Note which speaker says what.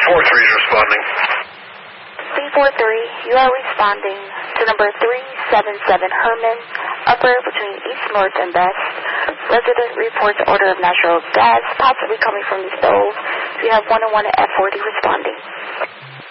Speaker 1: 343 is responding.
Speaker 2: 343, you are responding to number 377 Herman, Upper between East North and Best. Resident reports odor of natural gas, possibly coming from the stove. You have 101 at F40 responding.